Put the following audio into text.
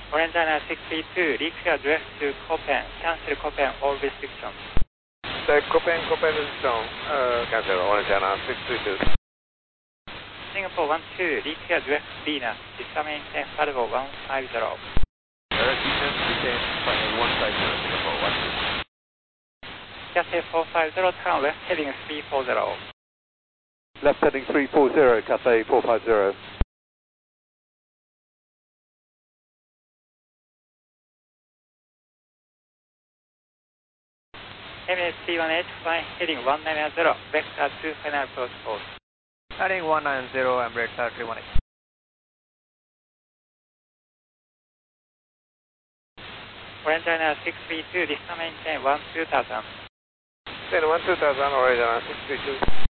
Orange Liner 632, reclear direct to Copen, cancel Copen, all restrictions. Copen restriction, cancel, Orange Liner 632. Singapore 12, reclear direct Venus, disturb maintain Fargo 150. Descent, retain, final 150, Singapore 12. Cathay 450, turn left heading 340. Left heading 340, Cathay 450. Emirates C1H, flying heading 190, vector 2 final approach course. Heading 190, Emirates 318. Orange Liner 632, disturb maintain 12000. Then 12000, Orange Liner 632.